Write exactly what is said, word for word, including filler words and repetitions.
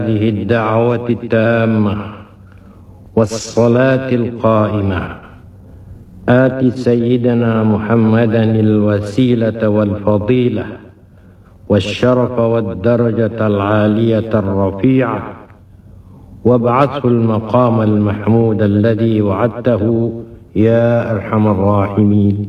هذه الدعوة التامة والصلاة القائمة آت سيدنا محمدا الوسيلة والفضيلة والشرف والدرجة العالية الرفيعة وابعثه المقام المحمود الذي وعدته يا أرحم الراحمين.